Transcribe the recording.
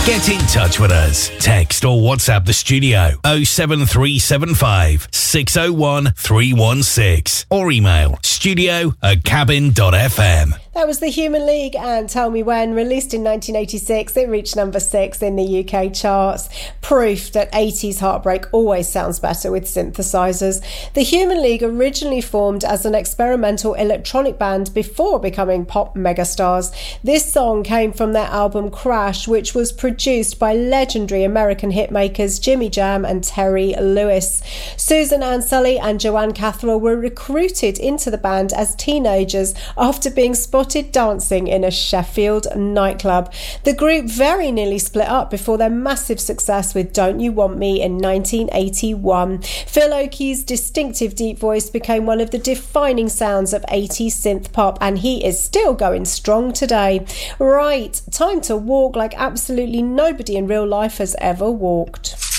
Get in touch with us. Text or WhatsApp the studio 07375 601 316 or email studio@cabin.fm. That was the Human League and Tell Me When. Released in 1986, it reached number 6 in the UK charts. Proof that 80s heartbreak always sounds better with synthesizers. The Human League originally formed as an experimental electronic band before becoming pop megastars. This song came from their album Crash, which was produced by legendary American hitmakers Jimmy Jam and Terry Lewis. Susan Ann Sully and Joanne Catherall were recruited into the band as teenagers after being spotted dancing in a Sheffield nightclub. The group very nearly split up before their massive success with Don't You Want Me in 1981. Phil Oakey's distinctive deep voice became one of the defining sounds of 80s synth pop, and he is still going strong today. Right, time to walk like absolutely nobody in real life has ever walked.